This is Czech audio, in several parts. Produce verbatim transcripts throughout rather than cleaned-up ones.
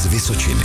Vysočiny.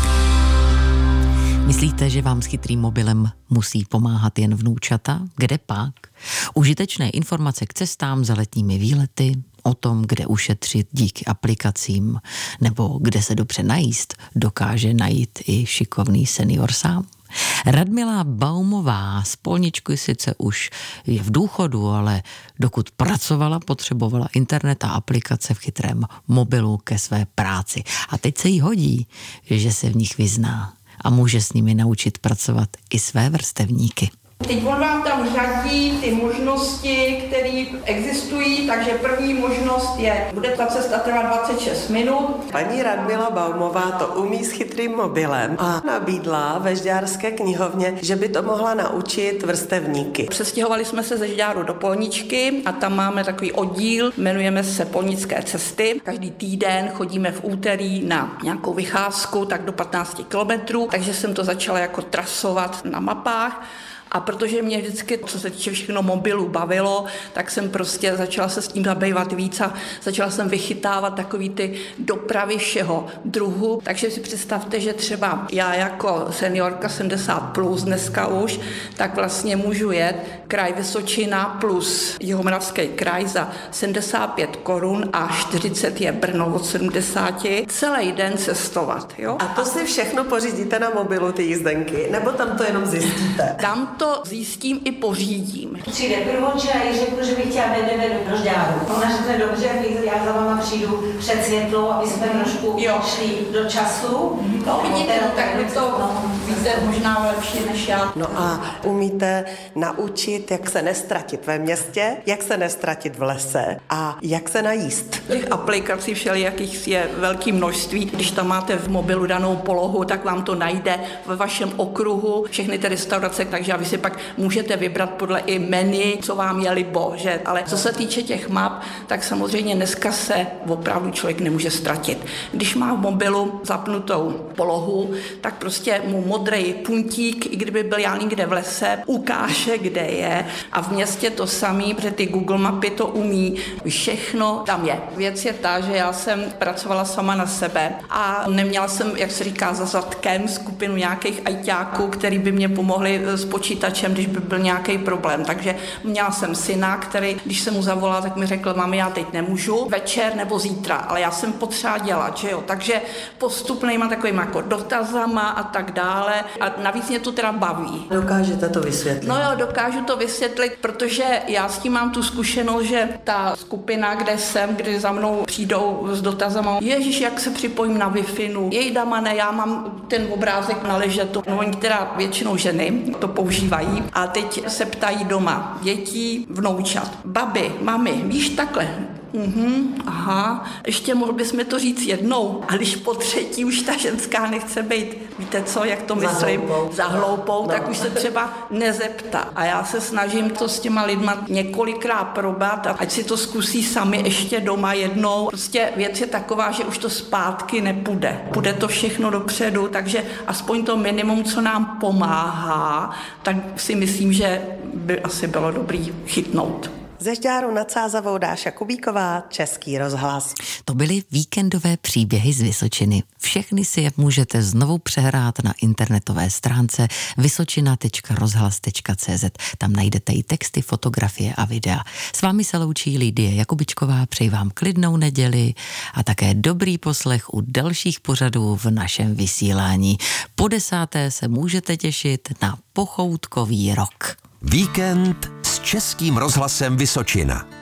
Myslíte, že vám s chytrým mobilem musí pomáhat jen vnoučata? Kde pak? Užitečné informace k cestám za letními výlety, o tom, kde ušetřit díky aplikacím, nebo kde se dobře najíst, dokáže najít i šikovný senior sám? Radmila Baumová z Polničky sice už je v důchodu, ale dokud pracovala, potřebovala internet a aplikace v chytrém mobilu ke své práci. A teď se jí hodí, že se v nich vyzná a může s nimi naučit pracovat i své vrstevníky. Teď on vám tam řadí ty možnosti, které existují, takže první možnost je, bude ta cesta trvat dvacet šest minut. Paní Radmila Baumová to umí s chytrým mobilem a nabídla ve Žďárské knihovně, že by to mohla naučit vrstevníky. Přestěhovali jsme se ze Žďáru do Polničky a tam máme takový oddíl, jmenujeme se Polnické cesty. Každý týden chodíme v úterý na nějakou vycházku, tak do patnáct kilometrů, takže jsem to začala jako trasovat na mapách. A protože mě vždycky, co se týče všechno mobilů, bavilo, tak jsem prostě začala se s tím zabývat víc a začala jsem vychytávat takový ty dopravy všeho druhu. Takže si představte, že třeba já jako seniorka sedmdesát plus dneska už, tak vlastně můžu jet kraj Vysočina plus Jihomoravský kraj za sedmdesát pět korun a čtyřicet je Brno od sedmdesáti. Celý den cestovat. Jo? A to si všechno pořídíte na mobilu, ty jízdenky, nebo tam to jenom zjistíte? Tam to zjistím i pořídím. Přijde průvodčí a jí řeknu, že bych chtěla jdeme do Žďáru. Ona řekne, dobře, já za váma přijdu před světlou, aby jsme trošku šli do času. No vidíte, no, tak vy to víte možná lepší než já. No a umíte naučit, jak se nestratit ve městě, jak se nestratit v lese a jak se najíst. Těch aplikací všelijakých je velké množství. Když tam máte v mobilu danou polohu, tak vám to najde ve vašem okruhu, všechny ty restaurace, takže vy si pak můžete vybrat podle i menu, co vám je libo, že? Ale co se týče těch map, tak samozřejmě dneska se opravdu člověk nemůže ztratit. Když má v mobilu zapnutou polohu, tak prostě mu modrý puntík, i kdyby byl já někde v lese, ukáže, kde je. A v městě to samý, protože ty Google mapy to umí, všechno tam je. Věc je ta, že já jsem pracovala sama na sebe a neměla jsem, jak se říká, za zadkem skupinu nějakých ajťáků, který by mě pomohli s počítačem, když by byl nějaký problém. Takže měla jsem syna, který, když jsem mu zavolala, tak mi řekl, mami, já teď nemůžu, večer nebo zítra, ale já jsem potřeba dělat, že jo. Takže postupnýma takovýma jako dotazama a tak dále. A navíc mě to teda baví. Dokážete to vysvětlit? No jo, dokážu to vysvětlit, protože já s tím mám tu zkušenost, že ta skupina, kde jsem, kdy za mnou přijdou s dotazama, ježiš, jak se připojím na Wi-Fi, jejda mane, já mám ten obrázek na ležetu. No oni teda většinou ženy to používají a teď se ptají doma dětí, vnoučat, babi, mami, víš takhle, uhum, aha, ještě mohl bys mi to říct jednou, a když po třetí už ta ženská nechce být, víte co, jak to myslím, za hloupou, tak už se třeba nezeptá. A já se snažím to s těma lidma několikrát probat, a ať si to zkusí sami ještě doma jednou. Prostě věc je taková, že už to zpátky nepůjde. Půjde to všechno dopředu, takže aspoň to minimum, co nám pomáhá, tak si myslím, že by asi bylo dobrý chytnout. Ze Žďáru nad Sázavou Dáša Kubíková, Český rozhlas. To byly víkendové příběhy z Vysočiny. Všechny si je můžete znovu přehrát na internetové stránce vysočina tečka rozhlas tečka cé zet. Tam najdete i texty, fotografie a videa. S vámi se loučí Lidie Jakubičková, přeji vám klidnou neděli a také dobrý poslech u dalších pořadů v našem vysílání. Po desáté se můžete těšit na pochoutkový rok. Víkend s Českým rozhlasem Vysočina.